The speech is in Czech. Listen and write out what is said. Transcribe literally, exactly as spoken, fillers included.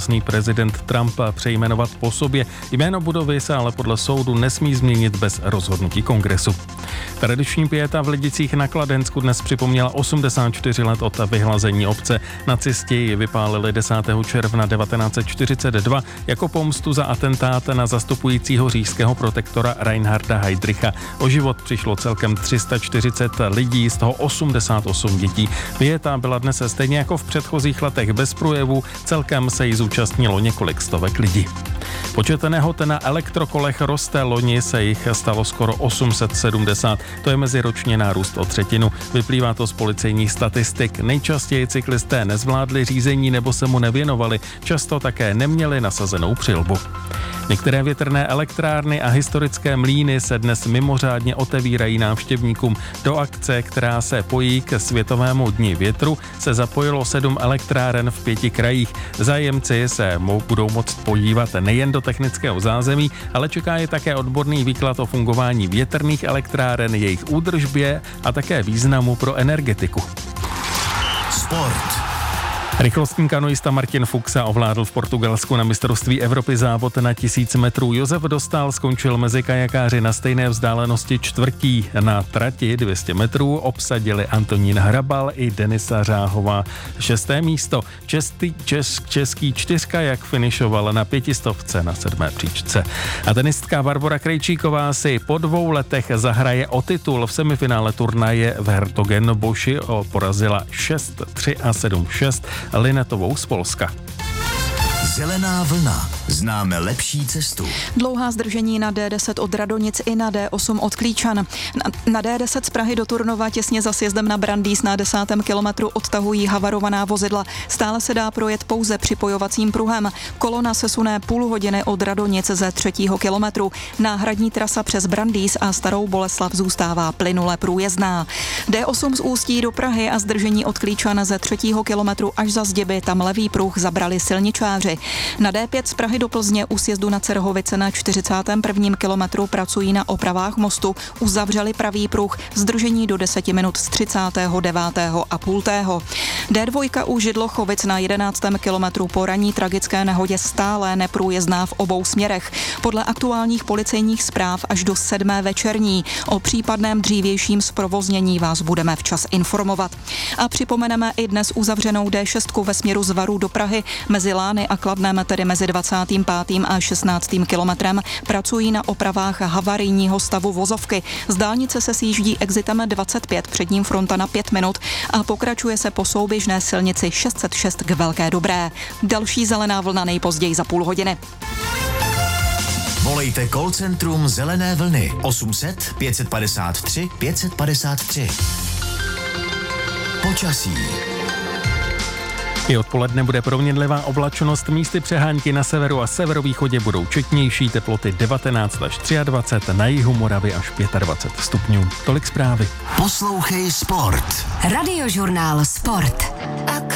současný prezident Trump přejmenovat po sobě. Jméno budovy se ale podle soudu nesmí změnit bez rozhodnutí kongresu. Tradiční pieta v Lidicích na Kladensku dnes připomněla osmdesát čtyři let od vyhlazení obce. Nacisti ji vypálili desátého června devatenáct set čtyřicet dva jako pomstu za atentát na zastupujícího říšského protektora Reinharda Heydricha. O život přišlo celkem tři sta čtyřicet lidí, z toho osmdesát osm dětí. Pieta byla dnes stejně jako v předchozích letech bez projevů, celkem se jí zúčastnilo několik stovek lidí. Počet nehod na elektrokolech roste, loni se jich stalo skoro osm set sedmdesát, to je meziročně nárůst o třetinu. Vyplývá to z policejních statistik. Nejčastěji cyklisté nezvládli řízení nebo se mu nevěnovali, často také neměli nasazenou přilbu. Některé větrné elektrárny a historické mlýny se dnes mimořádně otevírají návštěvníkům. Do akce, která se pojí k Světovému dni větru, se zapojilo sedm elektráren v pěti krajích. Zájemci se budou moct podívat nejen do technického zázemí, ale čeká je také odborný výklad o fungování větrných elektráren, jejich údržbě a také významu pro energetiku. Sport. Rychlostní kanoista Martin Fuxa ovládl v Portugalsku na mistrovství Evropy závod na tisíc metrů. Josef Dostál skončil mezi kajakáři na stejné vzdálenosti čtvrtí. Na trati dvě stě metrů obsadili Antonín Hrabal i Denisa Řáhová. Šesté místo. Český, čes, český čtyřkajak finišoval na pětistovce na sedmé příčce. A tenistka Barbora Krejčíková si po dvou letech zahraje o titul. V semifinále turnaje v Hertogenboši porazila šest tři a sedm šest Linetovou z Polska. Zelená vlna. Známe lepší cestu. Dlouhá zdržení na D deset od Radonic i na D osm od Klíčan. Na, na D deset z Prahy do Turnova těsně za sjezdem na Brandýs na desátém kilometru odtahují havarovaná vozidla. Stále se dá projet pouze připojovacím pruhem. Kolona se suné půl hodiny od Radonic ze třetího kilometru. Náhradní trasa přes Brandýs a Starou Boleslav zůstává plynule průjezdná. D osm z Ústí do Prahy a zdržení od Klíčan ze třetího kilometru až za Zděby, tam levý pruh zabrali silničáři. Na D pět z Prahy do Plzně u sjezdu na Cerhovice na čtyřicátém prvním kilometru pracují na opravách mostu, uzavřeli pravý pruh, zdržení do deseti minut z třicátého devátého a půltého. D dva u Židlochovic na jedenáctém kilometru po ranní tragické nehodě stále neprůjezdná v obou směrech. Podle aktuálních policejních zpráv až do sedmé večerní. O případném dřívějším zprovoznění vás budeme včas informovat. A připomeneme i dnes uzavřenou D šest ve směru z Varu do Prahy mezi Lány a Kladnem, tedy mezi dvacátým pátým a šestnáctým kilometrem, pracují na opravách havarijního stavu vozovky. Z dálnice se sjíždí exitem dvacet pět, před ním fronta na pět minut a pokračuje se po souběžné silnici šest set šest k Velké Dobré. Další zelená vlna nejpozději za půl hodiny. Volejte call centrum Zelené vlny osm set pět padesát tři pět padesát tři. Počasí. I odpoledne bude proměnlivá oblačnost, místy přehánky na severu a severovýchodě budou četnější, teploty devatenáct až dvacet tři, na jihu Moravy až dvacet pět stupňů. Tolik zprávy. Poslouchej Sport. Radiožurnál Sport.